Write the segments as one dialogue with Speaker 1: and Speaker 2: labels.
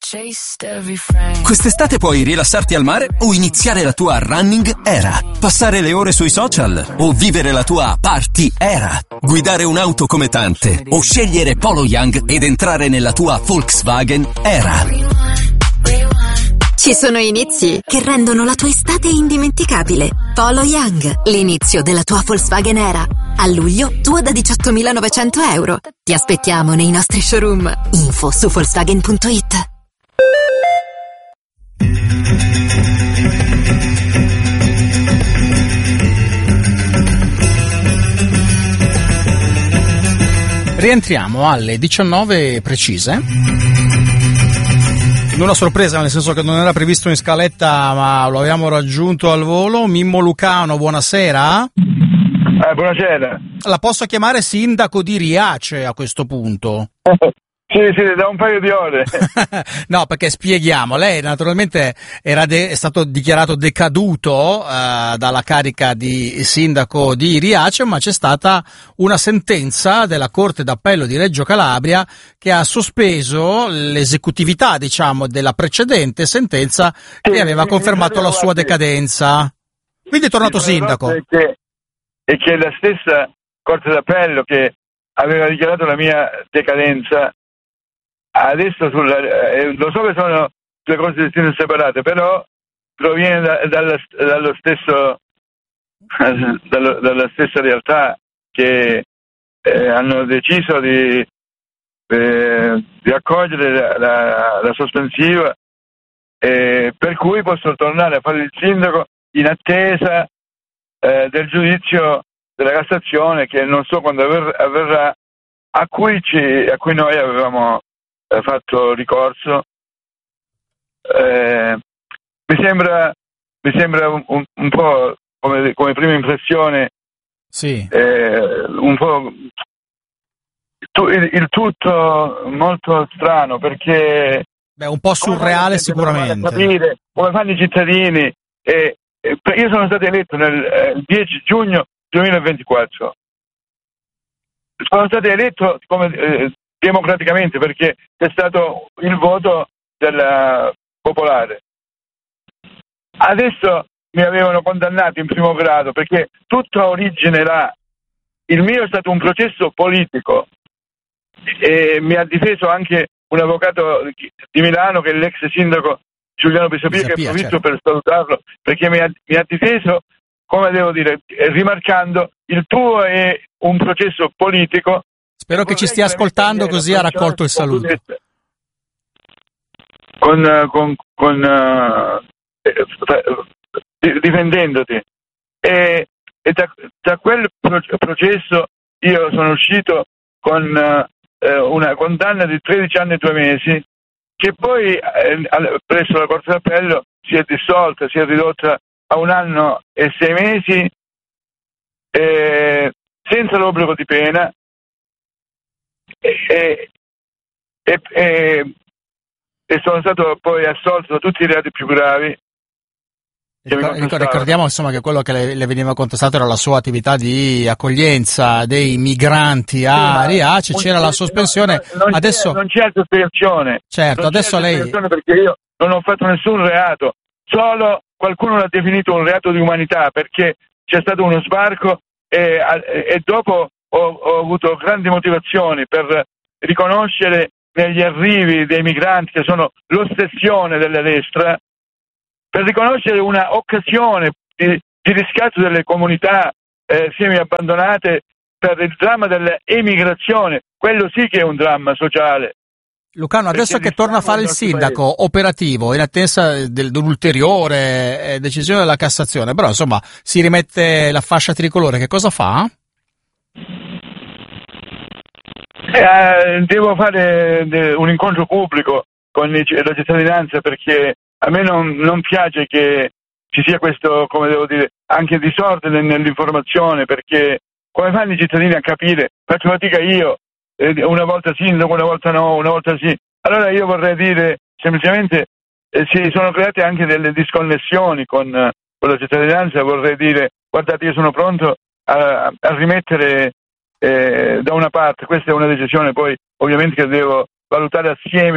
Speaker 1: Quest'estate puoi rilassarti al mare o iniziare la tua running era, passare le ore sui social o vivere la tua party era, guidare un'auto come tante o scegliere Polo Young ed entrare nella tua Volkswagen era.
Speaker 2: Ci sono inizi che rendono la tua estate indimenticabile. Polo Young, l'inizio della tua Volkswagen era. A luglio, tua da 18.900 euro. Ti aspettiamo nei nostri showroom. Info su Volkswagen.it.
Speaker 3: Rientriamo alle 19 precise. Una sorpresa, nel senso che non era previsto in scaletta, ma lo abbiamo raggiunto al volo. Mimmo Lucano, buonasera.
Speaker 4: Buonasera.
Speaker 3: La posso chiamare sindaco di Riace a questo punto?
Speaker 4: Sì, da un paio di ore.
Speaker 3: No, perché spieghiamo, lei naturalmente è stato dichiarato decaduto dalla carica di sindaco di Riace, ma c'è stata una sentenza della Corte d'Appello di Reggio Calabria che ha sospeso l'esecutività, diciamo, della precedente sentenza che aveva confermato la sua decadenza. Quindi è tornato sindaco.
Speaker 4: E che la stessa Corte d'Appello che aveva dichiarato la mia decadenza adesso lo so che sono due cose distinte e separate, però proviene dalla stessa realtà che hanno deciso di accogliere la sospensiva, per cui posso tornare a fare il sindaco in attesa del giudizio della Cassazione, che non so quando avverrà, a cui noi avevamo fatto ricorso. Mi sembra un po' come prima impressione,
Speaker 3: sì,
Speaker 4: un po' il tutto molto strano, perché
Speaker 3: un po' surreale sicuramente.
Speaker 4: Capire come fanno i cittadini. Io sono stato eletto nel 10 giugno 2024. Sono stato eletto democraticamente, perché c'è stato il voto della popolare. Adesso mi avevano condannato in primo grado perché tutto ha origine là. Il mio è stato un processo politico e mi ha difeso anche un avvocato di Milano, che è l'ex sindaco Giuliano Pisapia, che approfitto certo per salutarlo, perché mi ha difeso, come devo dire, rimarcando il tuo è un processo politico.
Speaker 3: Spero che ci stia ascoltando, così ha raccolto il saluto.
Speaker 4: Difendendoti. E da quel processo io sono uscito con una condanna di 13 anni e 2 mesi, che poi presso la Corte d'Appello si è dissolta, si è ridotta a 1 anno e 6 mesi, senza l'obbligo di pena, e sono stato poi assolto da tutti i reati più gravi.
Speaker 3: Ricordiamo insomma che quello che le veniva contestato era la sua attività di accoglienza dei migranti a Riace, c'era la sospensione. Adesso
Speaker 4: non c'è altra spiegazione.
Speaker 3: Certo, adesso lei,
Speaker 4: perché io non ho fatto nessun reato, solo qualcuno l'ha definito un reato di umanità, perché c'è stato uno sbarco e dopo ho avuto grandi motivazioni per riconoscere negli arrivi dei migranti, che sono l'ossessione della destra, per riconoscere una occasione di riscatto delle comunità semi-abbandonate per il dramma dell'emigrazione. Quello sì che è un dramma sociale.
Speaker 3: Lucano, adesso che torna a fare il sindaco operativo, in attesa dell'ulteriore decisione della Cassazione, però insomma si rimette la fascia tricolore, che cosa fa?
Speaker 4: Devo fare un incontro pubblico con la cittadinanza, perché a me non piace che ci sia questo, come devo dire, anche disordine nell'informazione, perché come fanno i cittadini a capire? Faccio fatica io, una volta sindaco, una volta no, una volta sì. Allora io vorrei dire semplicemente, si sono create anche delle disconnessioni con la cittadinanza. Vorrei dire, guardate, io sono pronto a rimettere da una parte, questa è una decisione poi ovviamente che devo valutare assieme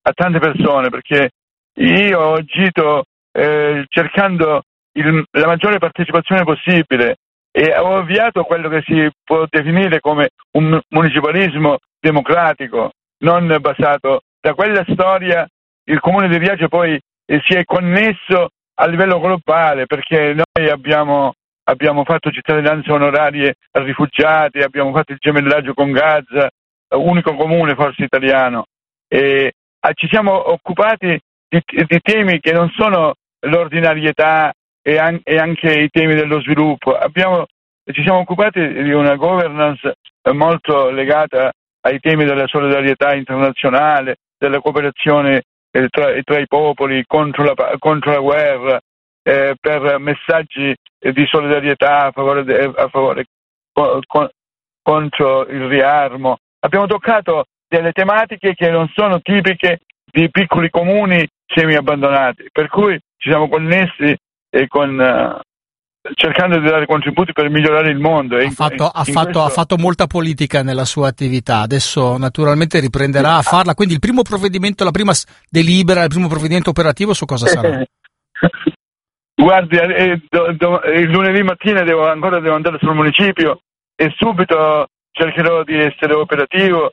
Speaker 4: a tante persone, perché io ho agito cercando la maggiore partecipazione possibile e ho avviato quello che si può definire come un municipalismo democratico, non basato. Da quella storia il Comune di Riace poi si è connesso a livello globale, perché noi abbiamo fatto cittadinanze onorarie a rifugiati, abbiamo fatto il gemellaggio con Gaza, unico comune forse italiano, e ci siamo occupati di temi che non sono l'ordinarietà e anche i temi dello sviluppo. Ci siamo occupati di una governance molto legata ai temi della solidarietà internazionale, della cooperazione tra i popoli contro la guerra, per messaggi di solidarietà a favore contro il riarmo. Abbiamo toccato delle tematiche che non sono tipiche di piccoli comuni semi-abbandonati, per cui ci siamo connessi cercando di dare contributi per migliorare il mondo.
Speaker 3: Ha fatto molta politica nella sua attività, adesso naturalmente riprenderà a farla, quindi il primo provvedimento, la prima delibera, il primo provvedimento operativo su cosa sarà?
Speaker 4: Guardi, il lunedì mattina devo andare sul municipio e subito cercherò di essere operativo,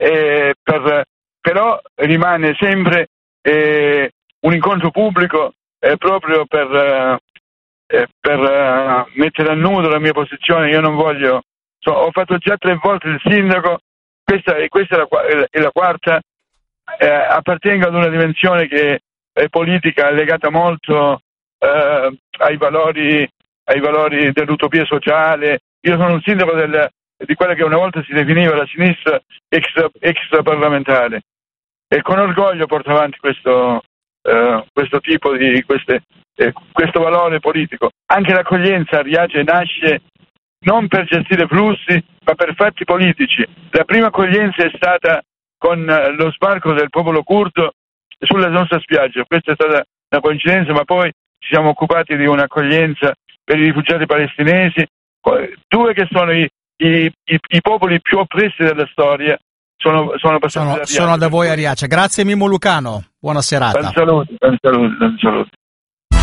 Speaker 4: però rimane sempre un incontro pubblico proprio per mettere a nudo la mia posizione. Io non voglio, ho fatto già 3 volte il sindaco, questa è la quarta, appartengo ad una dimensione che è politica, legata molto ai valori dell'utopia sociale. Io sono un sindaco di quella che una volta si definiva la sinistra extraparlamentare, e con orgoglio porto avanti questo tipo di questo valore politico. Anche l'accoglienza a Riace nasce non per gestire flussi, ma per fatti politici. La prima accoglienza è stata con lo sbarco del popolo curdo sulla nostra spiaggia. Questa è stata una coincidenza, ma poi ci siamo occupati di un'accoglienza per i rifugiati palestinesi, 2 che sono i popoli più oppressi della storia. Sono passati
Speaker 3: da voi a Riace. Grazie Mimmo Lucano, buona serata.
Speaker 4: Ben saluti.